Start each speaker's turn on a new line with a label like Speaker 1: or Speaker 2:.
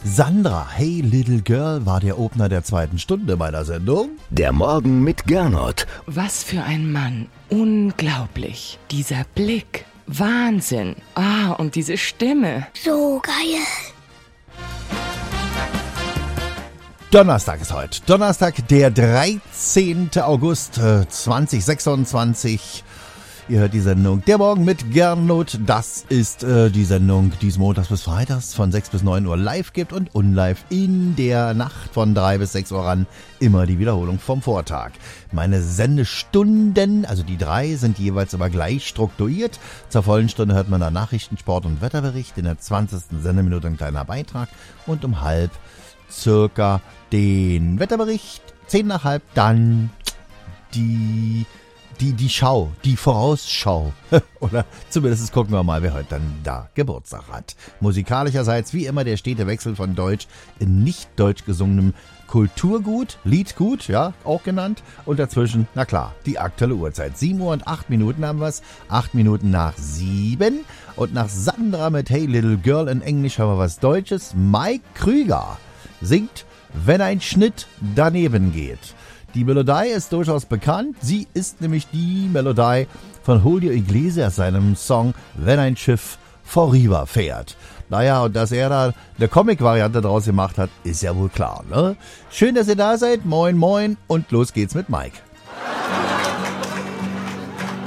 Speaker 1: Sandra, Hey Little Girl war der Opener der zweiten Stunde meiner Sendung.
Speaker 2: Der Morgen mit Gernot.
Speaker 3: Was für ein Mann. Unglaublich. Dieser Blick. Wahnsinn. Und diese Stimme.
Speaker 4: So geil.
Speaker 1: Donnerstag ist heute. Donnerstag, der 13. August 2026. Ihr hört die Sendung Der Morgen mit Gernot. Das ist die Sendung, die es montags bis freitags von 6 bis 9 Uhr live gibt und unlive in der Nacht von 3 bis 6 Uhr ran. Immer die Wiederholung vom Vortag. Meine Sendestunden, also die 3, sind jeweils aber gleich strukturiert. Zur vollen Stunde hört man da Nachrichten, Sport und Wetterbericht. In der 20. Sendeminute ein kleiner Beitrag und um halb circa den Wetterbericht. 10 nach halb dann die Schau, die Vorausschau. Oder zumindest gucken wir mal, wer heute dann da Geburtstag hat. Musikalischerseits wie immer der stete Wechsel von Deutsch in nicht deutsch gesungenem Kulturgut, Liedgut, ja, auch genannt. Und dazwischen, na klar, die aktuelle Uhrzeit. 7 Uhr und 8 Minuten haben wir es. 8 Minuten nach 7. Und nach Sandra mit Hey Little Girl in Englisch haben wir was Deutsches. Mike Krüger singt, wenn ein Schnitt daneben geht. Die Melodie ist durchaus bekannt. Sie ist nämlich die Melodie von Julio Iglesias, seinem Song Wenn ein Schiff vorüberfährt. Naja, und dass er da eine Comic-Variante draus gemacht hat, ist ja wohl klar, ne? Schön, dass ihr da seid. Moin, moin. Und los geht's mit Mike.